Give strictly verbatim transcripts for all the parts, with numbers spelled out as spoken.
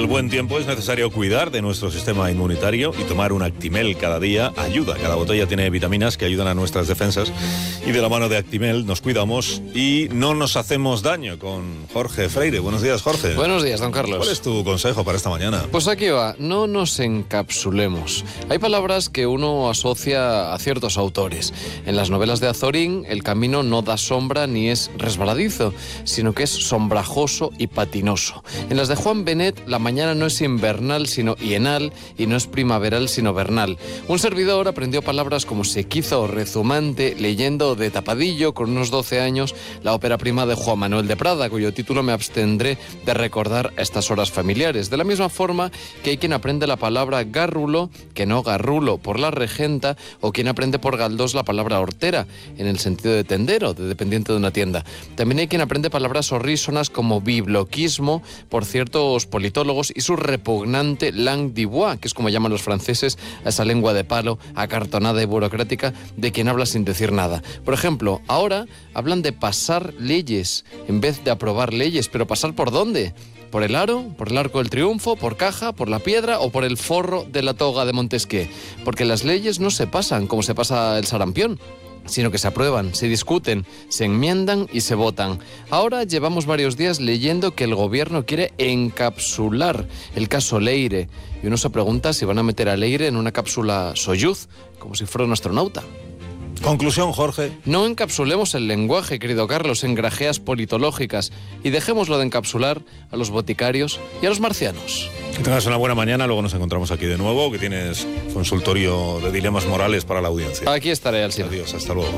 el buen tiempo es necesario cuidar de nuestro sistema inmunitario y tomar un Actimel cada día ayuda. Cada botella tiene vitaminas que ayudan a nuestras defensas y de la mano de Actimel nos cuidamos y no nos hacemos daño. Con Jorge Freire. Buenos días, Jorge. Buenos días, don Carlos. ¿Cuál es tu consejo para esta mañana? Pues aquí va, no nos encapsulemos. Hay palabras que uno asocia a ciertos autores. En las novelas de Azorín, el camino no da sombra ni es resbaladizo, sino que es sombrajoso y patinoso. En las de Juan Benet, la mañana no es invernal sino hienal y no es primaveral sino vernal. Un servidor aprendió palabras como sequizo o rezumante leyendo de tapadillo con unos doce años la ópera prima de Juan Manuel de Prada, cuyo título me abstendré de recordar a estas horas familiares. De la misma forma que hay quien aprende la palabra gárrulo que no garrulo por la regenta, o quien aprende por Galdós la palabra hortera en el sentido de tendero, de dependiente de una tienda. También hay quien aprende palabras horrísonas como bibloquismo por ciertos politólogos y su repugnante langue de bois, que es como llaman los franceses a esa lengua de palo, acartonada y burocrática de quien habla sin decir nada. Por ejemplo, ahora hablan de pasar leyes en vez de aprobar leyes, pero ¿pasar por dónde? ¿Por el aro? ¿Por el Arco del Triunfo? ¿Por Caja? ¿Por la Piedra? ¿O por el forro de la toga de Montesquieu? Porque las leyes no se pasan como se pasa el sarampión, sino que se aprueban, se discuten, se enmiendan y se votan. Ahora llevamos varios días leyendo que el gobierno quiere encapsular el caso Leire, y uno se pregunta si van a meter a Leire en una cápsula Soyuz, como si fuera un astronauta. Conclusión, Jorge. No encapsulemos el lenguaje, querido Carlos, en grajeas politológicas, y dejémoslo de encapsular a los boticarios y a los marcianos. Que tengas una buena mañana, luego nos encontramos aquí de nuevo, que tienes consultorio de dilemas morales para la audiencia. Aquí estaré, Alcina. Adiós, hasta luego.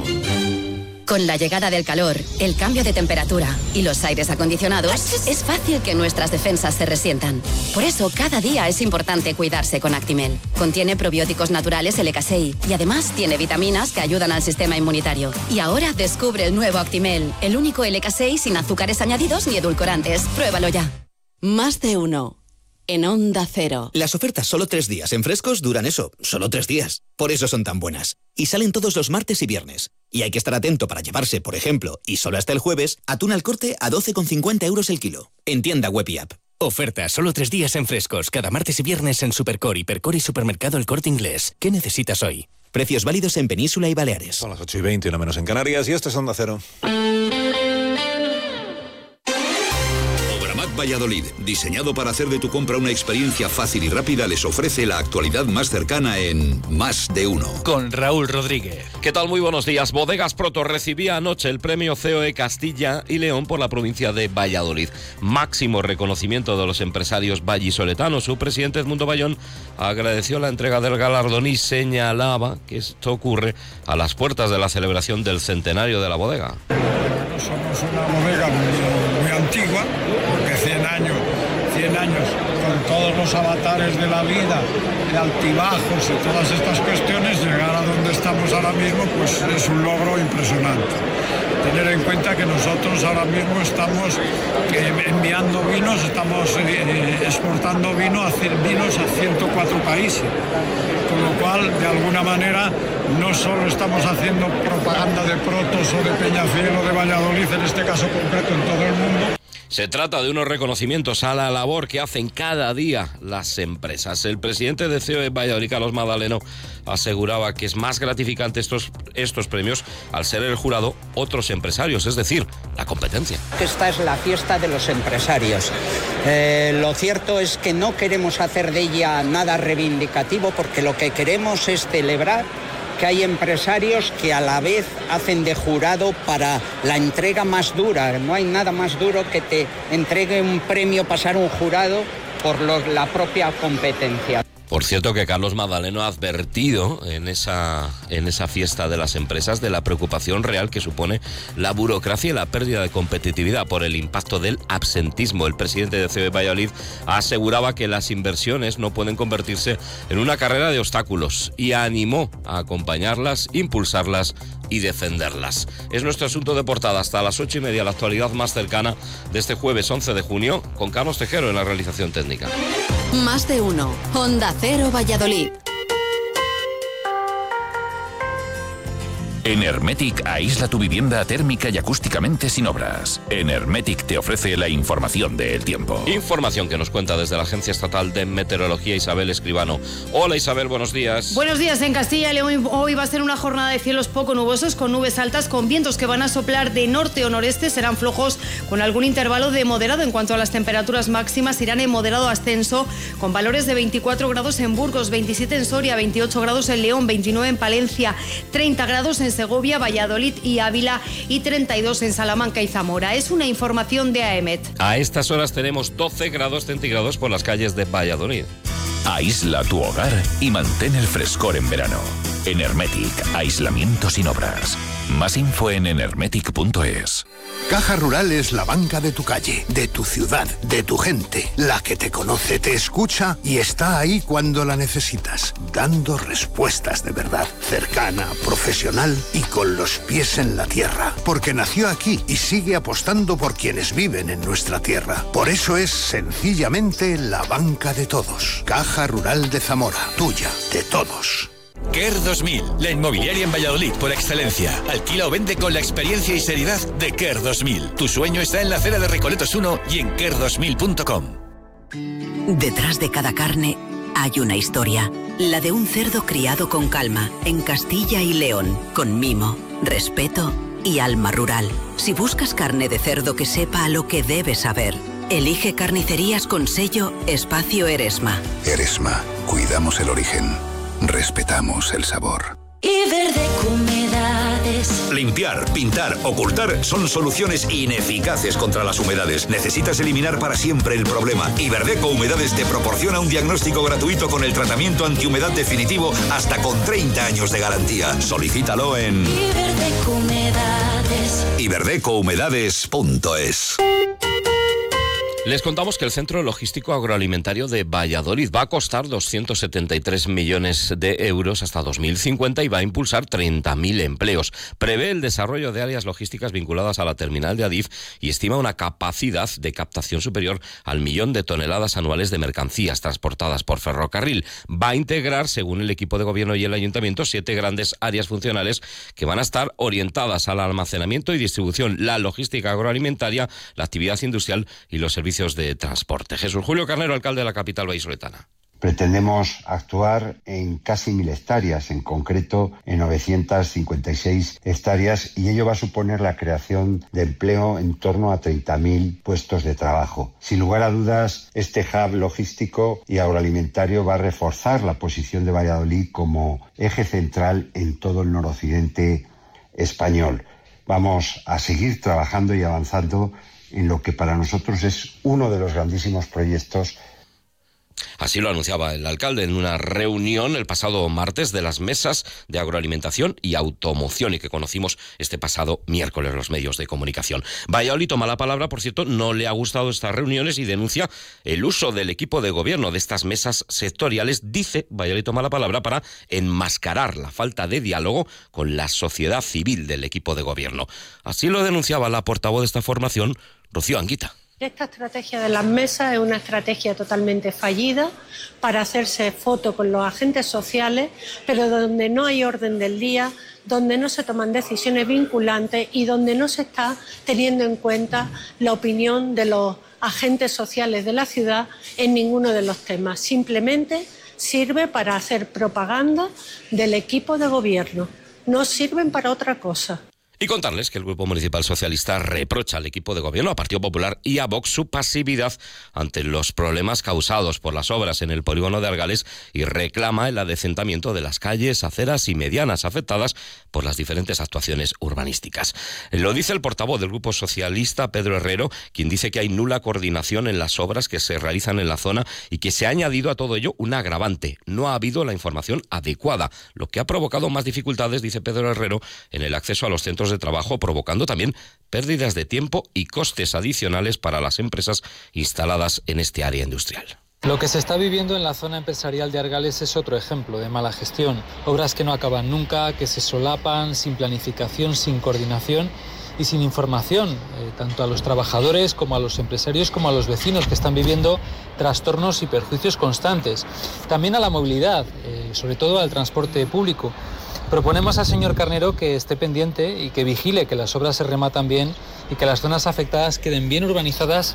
Con la llegada del calor, el cambio de temperatura y los aires acondicionados, es fácil que nuestras defensas se resientan. Por eso, cada día es importante cuidarse con Actimel. Contiene probióticos naturales L K seis y además tiene vitaminas que ayudan al sistema inmunitario. Y ahora descubre el nuevo Actimel, el único L K seis sin azúcares añadidos ni edulcorantes. Pruébalo ya. Más de uno. En Onda Cero. Las ofertas solo tres días en Frescos duran eso, solo tres días. Por eso son tan buenas. Y salen todos los martes y viernes. Y hay que estar atento para llevarse, por ejemplo, y solo hasta el jueves, atún al corte a doce con cincuenta euros el kilo. En tienda web y app. Oferta solo tres días en Frescos, cada martes y viernes en Supercore, Hipercore y Supermercado El Corte Inglés. ¿Qué necesitas hoy? Precios válidos en Península y Baleares. Son las ocho y veinte, no menos en Canarias, y esto es Onda Cero. Valladolid, diseñado para hacer de tu compra una experiencia fácil y rápida, les ofrece la actualidad más cercana en Más de Uno. Con Raúl Rodríguez. ¿Qué tal? Muy buenos días. Bodegas Proto recibía anoche el premio C O E Castilla y León por la provincia de Valladolid. Máximo reconocimiento de los empresarios vallisoletanos. Su presidente Edmundo Bayón agradeció la entrega del galardón y señalaba que esto ocurre a las puertas de la celebración del centenario de la bodega. Somos una bodega muy, muy antigua, porque cien años, cien años con todos los avatares de la vida, de altibajos y todas estas cuestiones, llegar a donde estamos ahora mismo, pues es un logro impresionante. Tener en cuenta que nosotros ahora mismo estamos eh, enviando vinos, estamos eh, exportando vino a vinos a ciento cuatro países, con lo cual, de alguna manera, no solo estamos haciendo propaganda de Protos o de Peñafiel o de Valladolid, en este caso concreto, en todo el mundo. Se trata de unos reconocimientos a la labor que hacen cada día las empresas. El presidente de C O E Valladolid, Carlos Madaleno, aseguraba que es más gratificante estos, estos premios al ser el jurado otros empresarios, es decir, la competencia. Esta es la fiesta de los empresarios. Eh, lo cierto es que no queremos hacer de ella nada reivindicativo, porque lo que queremos es celebrar que hay empresarios que a la vez hacen de jurado para la entrega más dura. No hay nada más duro que te entregue un premio, pasar un jurado por lo, la propia competencia. Por cierto que Carlos Madaleno ha advertido en esa, en esa fiesta de las empresas de la preocupación real que supone la burocracia y la pérdida de competitividad por el impacto del absentismo. El presidente de C O E Valladolid aseguraba que las inversiones no pueden convertirse en una carrera de obstáculos y animó a acompañarlas, impulsarlas y defenderlas. Es nuestro asunto de portada hasta las ocho y media, la actualidad más cercana de este jueves once de junio, con Carlos Tejero en la realización técnica. Más de uno. Onda Cero Valladolid. Enermetic aísla tu vivienda térmica y acústicamente sin obras. Enermetic te ofrece la información del tiempo. Información que nos cuenta desde la Agencia Estatal de Meteorología Isabel Escribano. Hola Isabel, buenos días. Buenos días. En Castilla y León hoy va a ser una jornada de cielos poco nubosos con nubes altas, con vientos que van a soplar de norte o noreste, serán flojos con algún intervalo de moderado. En cuanto a las temperaturas máximas, irán en moderado ascenso con valores de veinticuatro grados en Burgos, veintisiete en Soria, veintiocho grados en León, veintinueve en Palencia, treinta grados en Segovia, Valladolid y Ávila y treinta y dos en Salamanca y Zamora. Es una información de AEMET. A estas horas tenemos doce grados centígrados por las calles de Valladolid. Aísla tu hogar y mantén el frescor en verano. Enermetic, aislamiento sin obras. Más info en enermetic punto es. Caja Rural es la banca de tu calle, de tu ciudad, de tu gente, la que te conoce, te escucha y está ahí cuando la necesitas, dando respuestas de verdad, cercana, profesional y con los pies en la tierra, porque nació aquí y sigue apostando por quienes viven en nuestra tierra. Por eso es sencillamente la banca de todos. Caja Rural de Zamora, tuya, de todos. Care dos mil, la inmobiliaria en Valladolid por excelencia. Alquila o vende con la experiencia y seriedad de Care dos mil. Tu sueño está en la acera de Recoletos uno y en care dos mil punto com. Detrás de cada carne hay una historia. La de un cerdo criado con calma, en Castilla y León, con mimo, respeto y alma rural. Si buscas carne de cerdo que sepa a lo que debes saber, elige Carnicerías con sello Espacio Eresma. Eresma, cuidamos el origen. Respetamos el sabor. Iberdeco Humedades. Limpiar, pintar, ocultar son soluciones ineficaces contra las humedades. Necesitas eliminar para siempre el problema. Iberdeco Humedades te proporciona un diagnóstico gratuito con el tratamiento antihumedad definitivo hasta con treinta años de garantía. Solicítalo en Iberdeco Humedades. iberdeco humedades punto es. Les contamos que el Centro Logístico Agroalimentario de Valladolid va a costar doscientos setenta y tres millones de euros hasta dos mil cincuenta y va a impulsar treinta mil empleos. Prevé el desarrollo de áreas logísticas vinculadas a la terminal de Adif y estima una capacidad de captación superior al millón de toneladas anuales de mercancías transportadas por ferrocarril. Va a integrar, según el equipo de gobierno y el ayuntamiento, siete grandes áreas funcionales que van a estar orientadas al almacenamiento y distribución, la logística agroalimentaria, la actividad industrial y los servicios de transporte. Jesús Julio Carnero, alcalde de la capital vallisoletana. Pretendemos actuar en casi mil hectáreas, en concreto en novecientas cincuenta y seis hectáreas, y ello va a suponer la creación de empleo en torno a treinta mil puestos de trabajo. Sin lugar a dudas, este hub logístico y agroalimentario va a reforzar la posición de Valladolid como eje central en todo el noroccidente español. Vamos a seguir trabajando y avanzando en lo que para nosotros es uno de los grandísimos proyectos. Así lo anunciaba el alcalde en una reunión el pasado martes de las mesas de agroalimentación y automoción y que conocimos este pasado miércoles los medios de comunicación. Valladolid toma la palabra, por cierto, no le ha gustado estas reuniones y denuncia el uso del equipo de gobierno de estas mesas sectoriales. Dice, Valladolid toma la palabra para enmascarar la falta de diálogo con la sociedad civil del equipo de gobierno. Así lo denunciaba la portavoz de esta formación, Rocío Anguita. Esta estrategia de las mesas es una estrategia totalmente fallida para hacerse foto con los agentes sociales, pero donde no hay orden del día, donde no se toman decisiones vinculantes y donde no se está teniendo en cuenta la opinión de los agentes sociales de la ciudad en ninguno de los temas. Simplemente sirve para hacer propaganda del equipo de gobierno. No sirven para otra cosa. Y contarles que el Grupo Municipal Socialista reprocha al equipo de gobierno, a Partido Popular y a Vox su pasividad ante los problemas causados por las obras en el polígono de Argales y reclama el adecentamiento de las calles, aceras y medianas afectadas por las diferentes actuaciones urbanísticas. Lo dice el portavoz del Grupo Socialista, Pedro Herrero, quien dice que hay nula coordinación en las obras que se realizan en la zona y que se ha añadido a todo ello un agravante. No ha habido la información adecuada, lo que ha provocado más dificultades, dice Pedro Herrero, en el acceso a los centros de trabajo, provocando también pérdidas de tiempo y costes adicionales para las empresas instaladas en este área industrial. Lo que se está viviendo en la zona empresarial de Argales es otro ejemplo de mala gestión. Obras que no acaban nunca, que se solapan, sin planificación, sin coordinación y sin información, eh, tanto a los trabajadores como a los empresarios como a los vecinos que están viviendo trastornos y perjuicios constantes. También a la movilidad, eh, sobre todo al transporte público. Proponemos al señor Carnero que esté pendiente y que vigile que las obras se rematan bien y que las zonas afectadas queden bien urbanizadas